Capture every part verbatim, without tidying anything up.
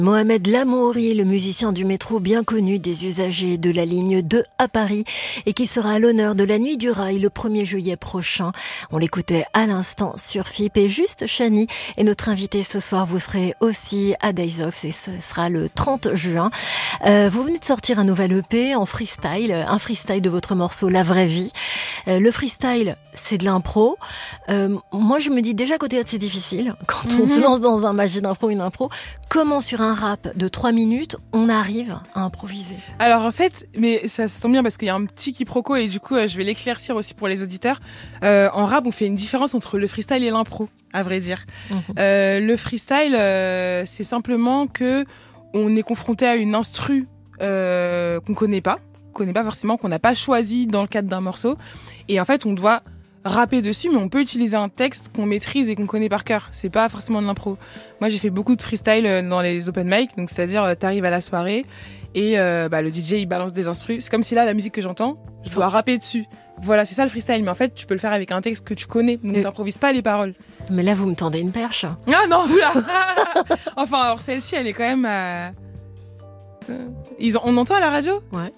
Mohamed Lamouri, le musicien du métro bien connu des usagers de la ligne deux à Paris et qui sera à l'honneur de la Nuit du Rail le premier juillet prochain. On l'écoutait à l'instant sur F I P. Et juste Chani est notre invité ce soir. Vous serez aussi à Days Off et ce sera le trente juin. Euh, vous venez de sortir un nouvel E P en freestyle, un freestyle de votre morceau La Vraie Vie. Euh, le freestyle, c'est de l'impro. Euh, moi, je me dis déjà qu'au théâtre, c'est difficile. Quand on mm-hmm. se lance dans un magie d'impro, une impro, comment sur un rap de trois minutes, on arrive à improviser? Alors en fait, mais ça, ça tombe bien parce qu'il y a un petit quiproquo et du coup, euh, je vais l'éclaircir aussi pour les auditeurs. Euh, en rap, on fait une différence entre le freestyle et l'impro, à vrai dire. Mm-hmm. Euh, le freestyle, euh, c'est simplement que on est confronté à une instru euh, qu'on connaît pas, qu'on connaît pas forcément, qu'on n'a pas choisi dans le cadre d'un morceau, et en fait, on doit rapper dessus, mais on peut utiliser un texte qu'on maîtrise et qu'on connaît par cœur. C'est pas forcément de l'impro. Moi, j'ai fait beaucoup de freestyle dans les open mic, donc c'est-à-dire t'arrives à la soirée et euh, bah, le D J il balance des instrus. C'est comme si là, la musique que j'entends, je dois rapper dessus. Voilà, c'est ça le freestyle. Mais en fait, tu peux le faire avec un texte que tu connais, donc et... t'improvises pas les paroles. Mais là, vous me tendez une perche. Ah non, oula. Enfin, alors celle-ci, elle est quand même. À... Ils ont... On entend à la radio ? Ouais.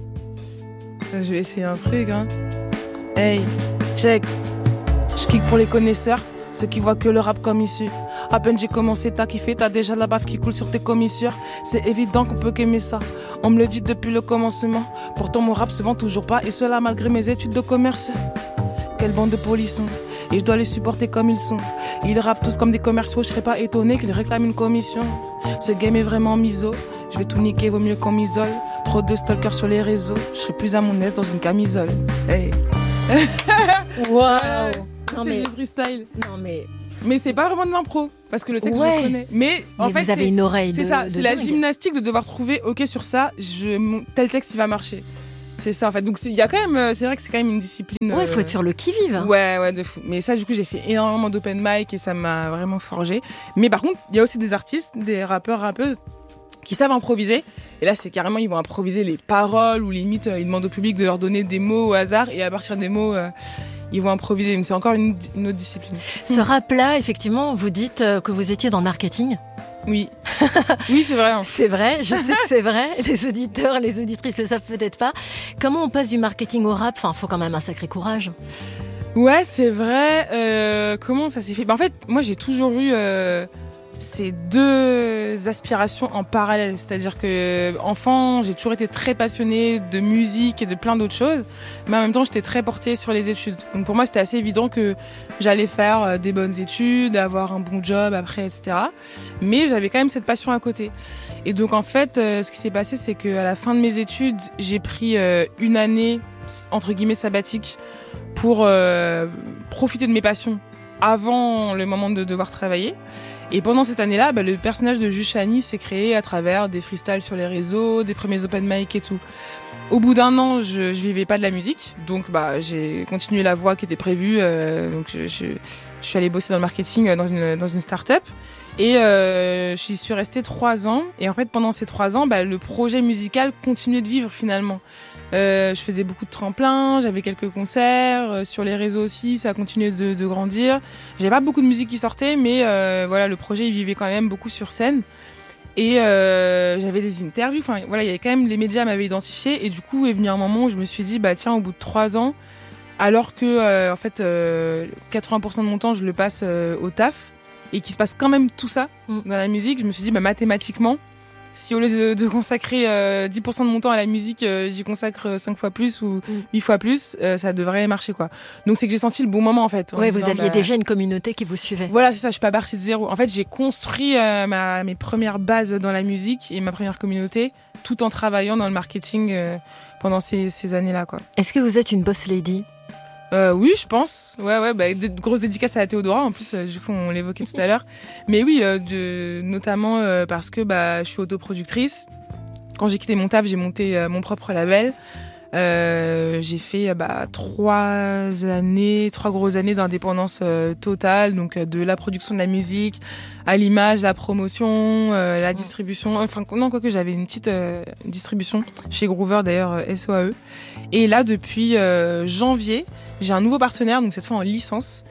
Je vais essayer un truc. Hein. Hey. Check, je kick pour les connaisseurs, ceux qui voient que le rap comme issue. À peine j'ai commencé, t'as kiffé, t'as déjà la baffe qui coule sur tes commissures. C'est évident qu'on peut qu'aimer ça, on me le dit depuis le commencement. Pourtant mon rap se vend toujours pas, et cela malgré mes études de commerce. Quelle bande de polissons, et je dois les supporter comme ils sont. Ils rappent tous comme des commerciaux, je serais pas étonné qu'ils réclament une commission. Ce game est vraiment miso, je vais tout niquer, vaut mieux qu'on m'isole. Trop de stalkers sur les réseaux, je serais plus à mon aise dans une camisole. Hey. Waouh! C'est mais... du freestyle. Non mais. Mais c'est pas vraiment de l'impro parce que le texte ouais. je le connais. Mais en mais fait vous avez c'est une oreille. C'est de, ça, de c'est dingue. la gymnastique de devoir trouver. Ok sur ça, je tel texte il va marcher. C'est ça en fait. Donc il y a quand même, c'est vrai que c'est quand même une discipline. Ouais, il faut euh... être sur le qui-vive. Ouais, ouais, de fou. Mais ça du coup j'ai fait énormément d'open mic et ça m'a vraiment forgé. Mais par contre il y a aussi des artistes, des rappeurs, rappeuses qui savent improviser. Et là, c'est carrément, ils vont improviser les paroles ou limite, ils demandent au public de leur donner des mots au hasard et à partir des mots, euh, ils vont improviser. Mais c'est encore une, une autre discipline. Ce rap-là, effectivement, vous dites que vous étiez dans le marketing. Oui. Oui, c'est vrai. Hein. C'est vrai, je sais que c'est vrai. Les auditeurs et les auditrices le savent peut-être pas. Comment on passe du marketing au rap? Enfin, il faut quand même un sacré courage. Ouais, c'est vrai. Euh, comment ça s'est fait? Ben, en fait, moi, j'ai toujours eu... Euh, ces deux aspirations en parallèle, c'est-à-dire que enfant, j'ai toujours été très passionnée de musique et de plein d'autres choses, mais en même temps, j'étais très portée sur les études. Donc pour moi, c'était assez évident que j'allais faire des bonnes études, avoir un bon job après, et cetera. Mais j'avais quand même cette passion à côté. Et donc en fait, ce qui s'est passé, c'est qu'à la fin de mes études, j'ai pris une année entre guillemets sabbatique pour euh, profiter de mes passions avant le moment de devoir travailler. Et pendant cette année-là, bah, le personnage de Juste Chani s'est créé à travers des freestyles sur les réseaux, des premiers open mic et tout. Au bout d'un an, je, je vivais pas de la musique, donc bah j'ai continué la voie qui était prévue. Euh, donc je, je, je suis allée bosser dans le marketing dans une dans une start-up et euh, j'y suis restée trois ans. Et en fait, pendant ces trois ans, bah, le projet musical continuait de vivre finalement. Euh, je faisais beaucoup de tremplins, j'avais quelques concerts euh, sur les réseaux aussi, ça a continué de, de grandir. J'avais pas beaucoup de musique qui sortait, mais euh, voilà, le projet il vivait quand même beaucoup sur scène. Et euh, j'avais des interviews, enfin voilà, il y avait quand même, les médias m'avaient identifié et du coup est venu un moment où je me suis dit bah tiens, au bout de trois ans, alors que euh, en fait euh, quatre-vingts pour cent de mon temps je le passe euh, au taf et qu'il se passe quand même tout ça mmh. dans la musique, je me suis dit bah mathématiquement, si au lieu de, de consacrer euh, dix pour cent de mon temps à la musique, euh, j'y consacre cinq fois plus ou mmh. huit fois plus, euh, ça devrait marcher quoi. Donc c'est que j'ai senti le bon moment en fait. Ouais, vous disant, aviez bah, déjà une communauté qui vous suivait. Voilà, c'est ça, je suis pas partie de zéro. En fait, j'ai construit euh, ma, mes premières bases dans la musique et ma première communauté tout en travaillant dans le marketing euh, pendant ces, ces années-là quoi. Est-ce que vous êtes une boss lady ? Euh, oui, je pense. Ouais, ouais, bah, de grosses dédicaces à la Théodora. En plus, euh, du coup, on l'évoquait tout à l'heure. Mais oui, euh, de, notamment euh, parce que bah, je suis autoproductrice. Quand j'ai quitté mon taf, j'ai monté euh, mon propre label. Euh, j'ai fait bah, trois années, trois grosses années d'indépendance euh, totale, donc euh, de la production de la musique à l'image, la promotion, euh, la distribution. Enfin, non, quoique j'avais une petite euh, distribution chez Groover d'ailleurs, euh, S O A E. Et là, depuis euh, janvier, j'ai un nouveau partenaire, donc cette fois en licence.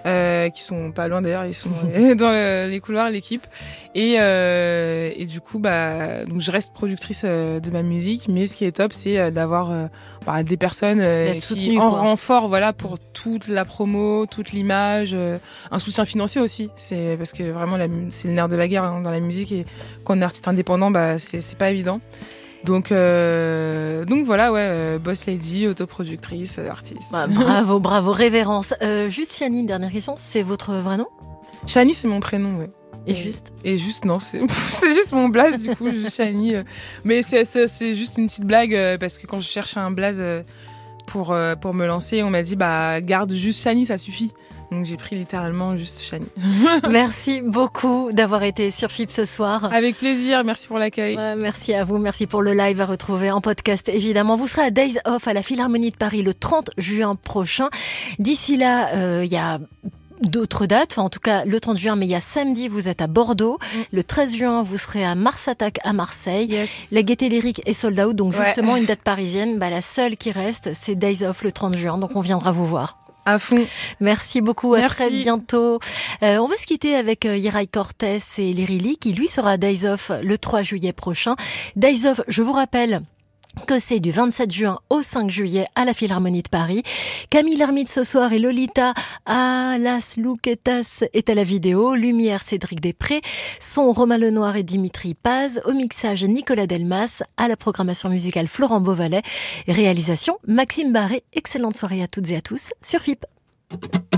euh, qui sont pas loin d'ailleurs, ils sont dans le, les couloirs, l'équipe. Et, euh, et du coup, bah, donc je reste productrice euh, de ma musique, mais ce qui est top, c'est euh, d'avoir euh, bah, des personnes euh, qui soutenu, en quoi. renfort, voilà, pour toute la promo, toute l'image, euh, un soutien financier aussi. C'est parce que vraiment, la, c'est le nerf de la guerre hein, dans la musique, et quand on est artiste indépendant, bah, c'est, c'est pas évident. Donc, euh, donc voilà, ouais, euh, boss lady, autoproductrice, euh, artiste. Bah, bravo, bravo, révérence. Euh, juste Chani, une dernière question, c'est votre vrai nom? Chani, c'est mon prénom, ouais. Et juste Et juste, non, c'est, c'est juste mon blaze, du coup, Chani. Euh. Mais c'est, c'est, c'est juste une petite blague, euh, parce que quand je cherchais un blaze euh, pour, euh, pour me lancer, on m'a dit, bah, garde juste Chani, ça suffit. Donc j'ai pris littéralement juste Chani. Merci beaucoup d'avoir été sur F I P ce soir. Avec plaisir, merci pour l'accueil. Ouais, merci à vous, merci pour le live à retrouver en podcast évidemment. Vous serez à Days Off à la Philharmonie de Paris le trente juin prochain. D'ici là, il euh, y a d'autres dates, enfin en tout cas le trente juin, mais il y a samedi vous êtes à Bordeaux, mm. le treize juin vous serez à Mars Attack à Marseille, yes. La Gaîté Lyrique est sold out, donc justement ouais. une date parisienne, bah, la seule qui reste c'est Days Off le trente juin, donc on viendra vous voir. À fond. Merci beaucoup, à Merci. très bientôt. Euh, on va se quitter avec euh, Yeray Cortés et Lirili qui lui sera à Days Off le trois juillet prochain. Days Off, je vous rappelle que c'est du vingt-sept juin au cinq juillet à la Philharmonie de Paris. Camille Lermite ce soir et Lolita à Las Luquetas est à la vidéo. Lumière Cédric Després. Son Romain Lenoir et Dimitri Paz. Au mixage Nicolas Delmas. À la programmation musicale Florent Beauvalet. Réalisation Maxime Barré. Excellente soirée à toutes et à tous sur F I P.